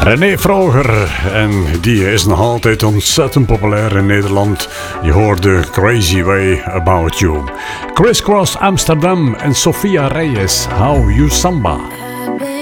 René Vroger. En die is nog altijd ontzettend populair in Nederland. Je hoorde Crazy Way About You. Criss Cross Amsterdam en Sophia Reyes. How You Samba.